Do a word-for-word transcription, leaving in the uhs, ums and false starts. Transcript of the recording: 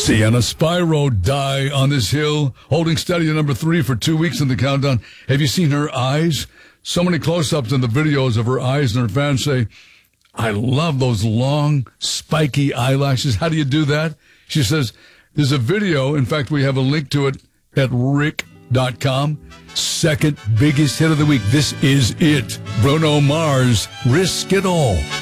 Sienna Spyro die on this hill, holding steady at number three for two weeks in the countdown. Have you seen her eyes? So many close-ups in the videos of her eyes, and her fans say, I love those long, spiky eyelashes. How do you do that? She says, there's a video. In fact, we have a link to it at rick dot com. Second biggest hit of the week. This is it. Bruno Mars, Risk It All.